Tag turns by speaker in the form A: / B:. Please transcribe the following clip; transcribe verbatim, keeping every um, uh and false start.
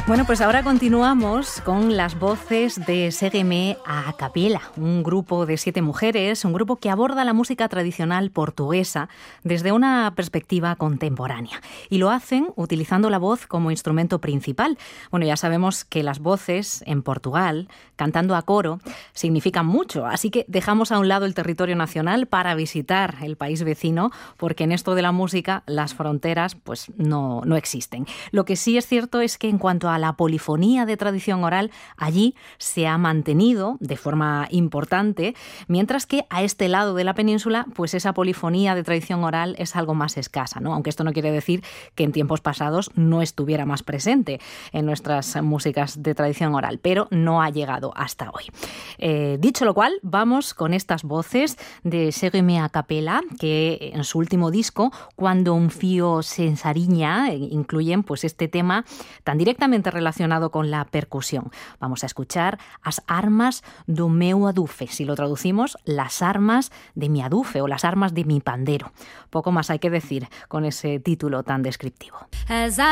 A: Bueno, pues ahora continuamos con las voces de Ségueme a Capela, un grupo de siete mujeres, un grupo que aborda la música tradicional portuguesa desde una perspectiva contemporánea. Y lo hacen utilizando la voz como instrumento principal. Bueno, ya sabemos que las voces en Portugal, cantando a coro, significan mucho. Así que dejamos a un lado el territorio nacional para visitar el país vecino, porque en esto de la música las fronteras pues no, no existen. Lo que sí es cierto es que en cuanto a la polifonía de tradición oral, allí se ha mantenido de forma importante, mientras que a este lado de la península, pues esa polifonía de tradición oral es algo más escasa, ¿no? Aunque esto no quiere decir que en tiempos pasados no estuviera más presente en nuestras músicas de tradición oral, pero no ha llegado hasta hoy. Eh, dicho lo cual, vamos con estas voces de Ségueme a Capela, que en su último disco, Cuando un fío se ensariña, incluyen pues este tema tan directamente relacionado con la percusión. Vamos a escuchar As armas do meu adufe, si lo traducimos, las armas de mi adufe o las armas de mi pandero. Poco más hay que decir con ese título tan descriptivo. As